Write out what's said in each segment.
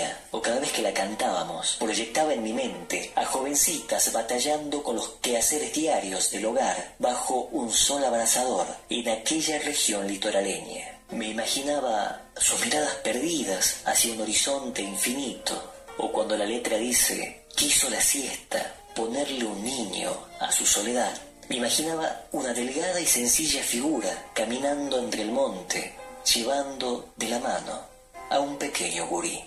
oía o cada vez que la cantábamos, proyectaba en mi mente a jovencitas batallando con los quehaceres diarios del hogar bajo un sol abrasador en aquella región litoraleña. Me imaginaba sus miradas perdidas hacia un horizonte infinito, o cuando la letra dice, quiso la siesta ponerle un niño a su soledad. Me imaginaba una delgada y sencilla figura caminando entre el monte, llevando de la mano a un pequeño gurí.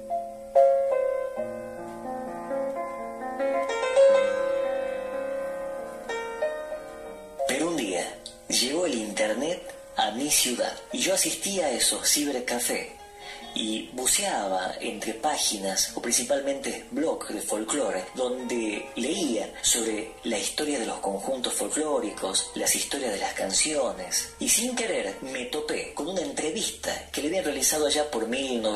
Pero un día llegó el internet a mi ciudad y yo asistía a esos cibercafés y buceaba entre páginas o principalmente blogs de folclore donde leía sobre la historia de los conjuntos folclóricos, las historias de las canciones, y sin querer me topé con una entrevista que le habían realizado allá por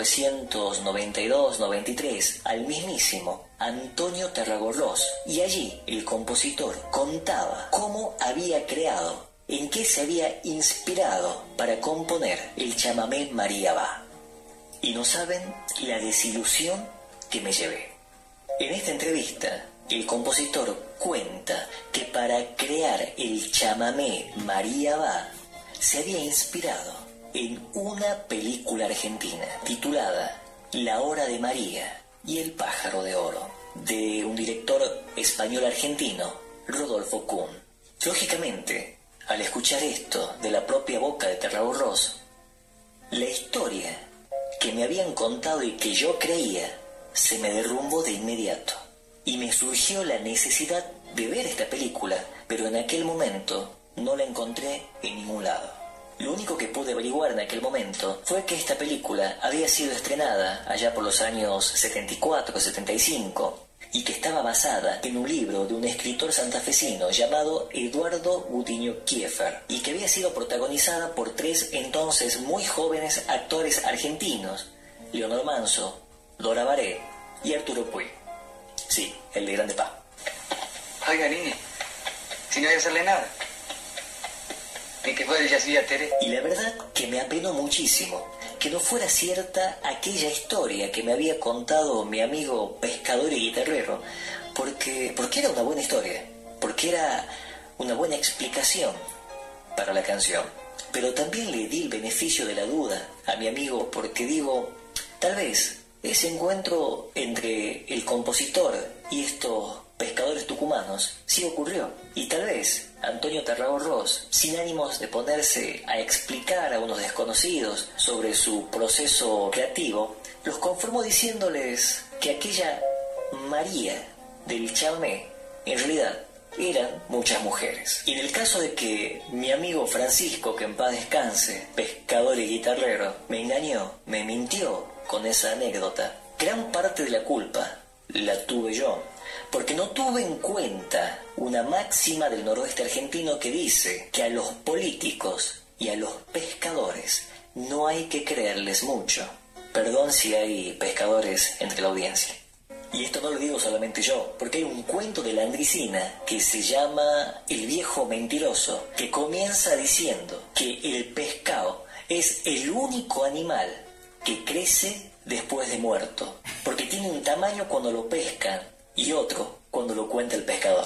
1992-93 al mismísimo Antonio Tarragorros, y allí el compositor contaba cómo había creado, en qué se había inspirado para componer el chamamé María Va. Y no saben la desilusión que me llevé. En esta entrevista, el compositor cuenta que para crear el chamamé María Va, se había inspirado en una película argentina titulada La Hora de María y el Pájaro de Oro, de un director español-argentino, Rodolfo Kuhn. Lógicamente, al escuchar esto de la propia boca de Tarragorros, la historia que me habían contado y que yo creía se me derrumbó de inmediato, y me surgió la necesidad de ver esta película, pero en aquel momento no la encontré en ningún lado. Lo único que pude averiguar en aquel momento fue que esta película había sido estrenada allá por los años 74 o 75 y que estaba basada en un libro de un escritor santafesino llamado Eduardo Gutiño Kieffer, y que había sido protagonizada por 3 entonces muy jóvenes actores argentinos, Leonor Manso, Dora Baré y Arturo Puig. Sí, el de Grande Pa. Oiga, Nini, si no hay que hacerle nada. Ni que fuera Yacía Tere. Y la verdad que me apenó muchísimo que no fuera cierta aquella historia que me había contado mi amigo pescador y guitarrero, porque era una buena historia, porque era una buena explicación para la canción. Pero también le di el beneficio de la duda a mi amigo, porque digo, tal vez ese encuentro entre el compositor y estos pescadores tucumanos sí ocurrió, y tal vez Antonio Tarragorros, sin ánimos de ponerse a explicar a unos desconocidos sobre su proceso creativo, los conformó diciéndoles que aquella María del chamamé en realidad eran muchas mujeres. Y en el caso de que mi amigo Francisco, que en paz descanse, pescador y guitarrero, me engañó, me mintió con esa anécdota, gran parte de la culpa la tuve yo, porque no tuve en cuenta una máxima del noroeste argentino que dice que a los políticos y a los pescadores no hay que creerles mucho. Perdón si hay pescadores entre la audiencia. Y esto no lo digo solamente yo, porque hay un cuento de Landricina que se llama El viejo mentiroso, que comienza diciendo que el pescado es el único animal que crece después de muerto, porque tiene un tamaño cuando lo pescan y otro cuando lo cuenta el pescador.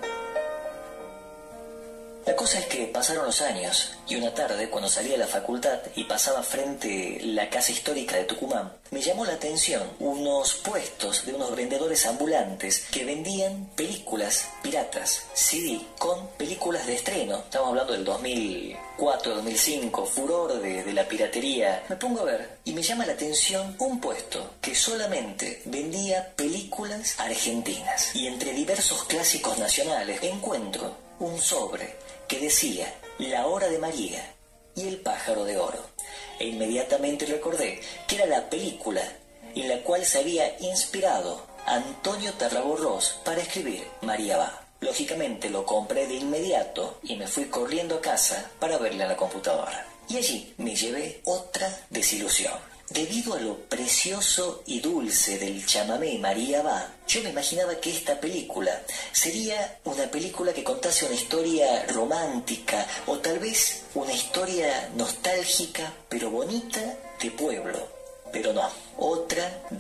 La cosa es que pasaron los años y una tarde, cuando salí de la facultad y pasaba frente la casa histórica de Tucumán, me llamó la atención unos puestos de unos vendedores ambulantes que vendían películas piratas, CD, con películas de estreno. Estamos hablando del 2004, 2005, furor de la piratería. Me pongo a ver y me llama la atención un puesto que solamente vendía películas argentinas. Y entre diversos clásicos nacionales encuentro un sobre que decía La Hora de María y el Pájaro de Oro, e inmediatamente recordé que era la película en la cual se había inspirado Antonio Tarragorros para escribir María Va. Lógicamente lo compré de inmediato y me fui corriendo a casa para verla en la computadora. Y allí me llevé otra desilusión. Debido a lo precioso y dulce del chamamé María Va, yo me imaginaba que esta película sería una película que contase una historia romántica o tal vez una historia nostálgica pero bonita de pueblo. Pero no, otra